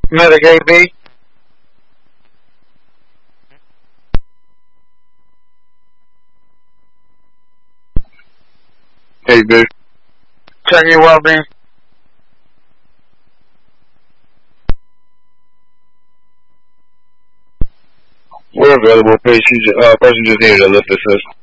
Medic AB. Hey, B. Check your well-being. We're available. Person just needed a lift assist.